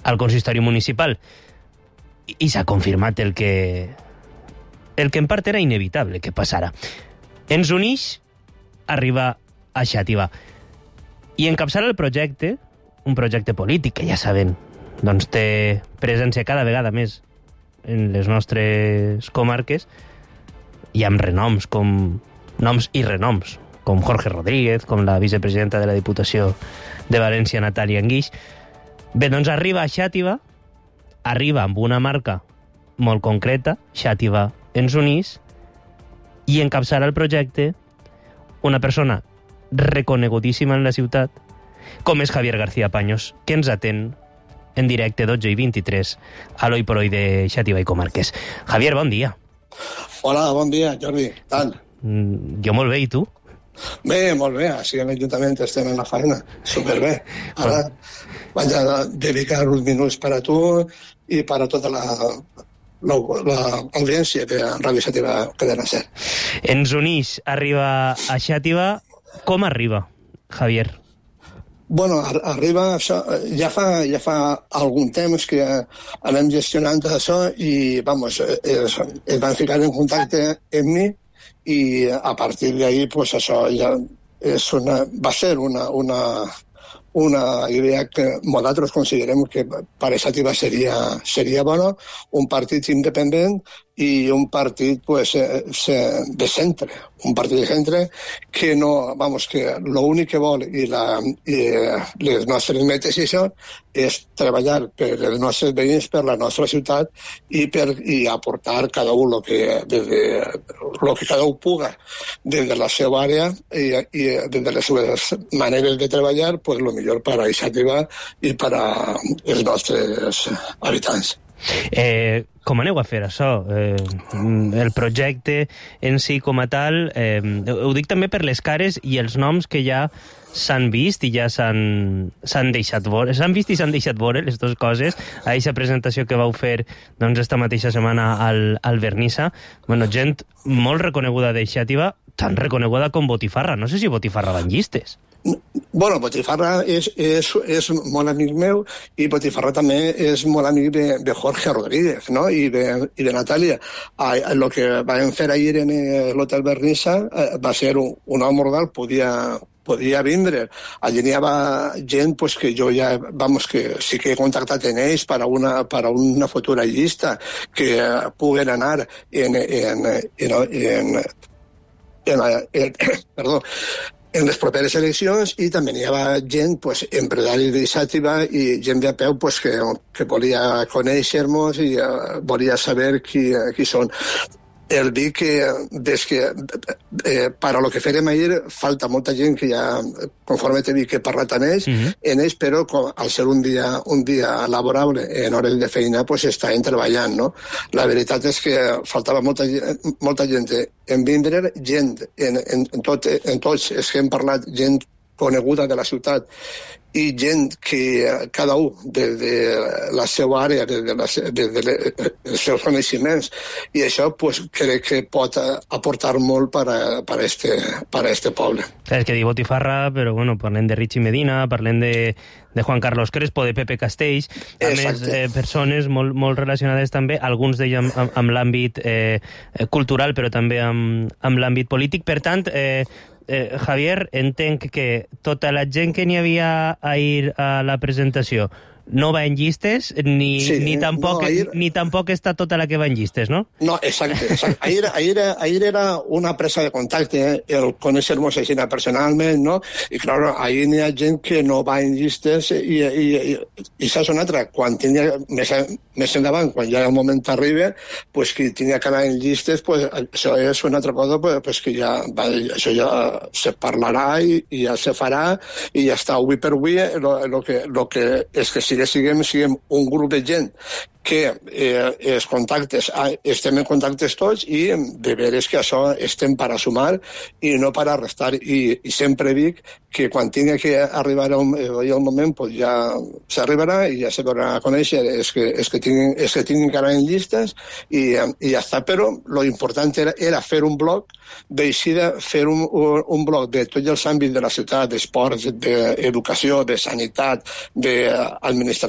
al consistori municipal. I s'ha confirmat el que en part era inevitable que passara. Ens unix arribar a Xàtiva i encapçar el projecte, un projecte polític que ja saben, doncs té presència cada vegada més en les nostres comarques i amb renoms, com noms i renoms, com Jorge Rodríguez, com la vicepresidenta de la Diputació de València, Natàlia Anguix. Bé, doncs arriba a Xàtiva, arriba amb una marca molt concreta, Xàtiva ens unís, i encapçarà el projecte una persona reconegudíssima en la ciutat, com és Javier García Paños, que ens atén en directe 12 i 23 a l'Hoy por Hoy de Xàtiva i Comarques. Javier, bon dia. Hola, bon dia, Jordi. Tant? Jo molt bé, i tu? Bé, molt bé. Així a l'Ajuntament estem en la feina. Superbé. Ara vaig a dedicar uns minuts per a tu i per a tota l'audiència de Ràdio Xàtiva Cadena Ser. Ens unís, arriba a Xàtiva. Com arriba, Javier? Bueno, arriba això, ja fa algun temps que anem gestionant això i, vamos, es van ficar en contacte amb mi i a partir d'ahí, pues això ja va ser una idea que nosaltres considerem que per a Xàtiva seria bona, un partit independent i un partit pues, de centre, un partit de centre que no, vamos, que l'únic que vol i les nostres metes i això és treballar per els nostres veïns, per la nostra ciutat i aportar cada un el que cada un puga des de la seva àrea i des de les seves maneres de treballar, pues lo millor per a Xàtiva i per als nostres habitants. Com aneu a fer això? El projecte en si com a tal, ho dic també per les cares i els noms que ja s'han vist i ja s'han deixat veure. S'han vist i s'han deixat veure les dues coses a aquesta presentació que vau fer doncs, esta mateixa setmana al Vernissa. Bueno, gent molt reconeguda de Xàtiva, tan reconeguda com Botifarra. No sé si Botifarra van llistes. Bueno, Botifarra és molt amic meu i Botifarra també és molt amic de Jorge Rodríguez, no? I de Natàlia. El que vam fer ahir en l'Hotel Vernissa va ser un home mortal, podia vindre. Allí hi havia gent pues, que jo ja, vamos, que sí que he contactat en ells per a una futura llista que puguen anar en les properes eleccions i també hi havia gent, pues, empresaris de Xàtiva i gent de a peu pues, que volia conèixer-nos i volia saber qui són. El dir que des que per a lo que farem ahir falta molta gent que ja, conforme t'he dit que he parlat amb ells, en ells, però al ser un dia laborable en hores de feina, pues estaven treballant, no? La veritat és que faltava molta gent en vindre, gent en tots els que hem parlat, gent coneguda de la ciutat i gent que cada un des de la seva àrea, des dels seus coneixements, i això pues, crec que pot aportar molt per a este poble. És que dic Botifarra, però bueno, parlem de Richie Medina, parlem de Juan Carlos Crespo, de Pepe Castells, a més persones molt relacionades també, alguns d'ells amb l'àmbit cultural, però també amb l'àmbit polític. Per tant, Javier, entenc que tota la gent que n'hi havia ahir a la presentació no va en llistes, ni tampoc està tota la que va en llistes, no? No, exacte. Ahir era una presa de contacte, el conèixer-nos així personalment, no? I, clar, ahir n'hi ha gent que no va en llistes i això és una altra. Quan tenia més endavant, quan ja el moment arriba, pues, que tenia que anar en llistes, pues, això és una altra cosa pues, que això ja se parlarà i ja se farà i ja està. Avui per avui, el que és que siguem un grup de gent que estem en contactes tots i de veres que això estem per a sumar i no per a restar. I sempre dic que quan tingui que arribar el moment pues ja s'arribarà i ja se donarà a conèixer és que tinguin que anar en llistes i ja està. Però l'important era fer un bloc, d'aixida fer un bloc de tots els àmbits de la ciutat, d'esports, d'educació, de sanitat, d'administració,